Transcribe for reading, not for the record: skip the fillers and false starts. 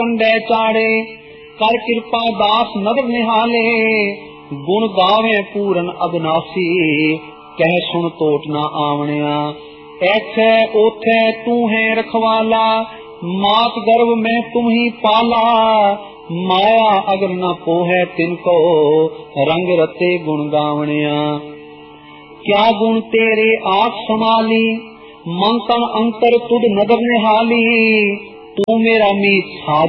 कंडे चाड़े, कर कृपा दास नदर निहाले। गुण गावे पूरन अविनाशी, कह सुन टोट ना आवणिया। ऐथे ओथे तू है रखवाला, मात गर्भ में तुम ही पाला। माया अगर न पोहे तिनको, रंग रते गुण गावणिया। क्या गुण तेरे आँख संभाली, मन तन अंतर तुद नदर निहाली। तू मेरा मीत साध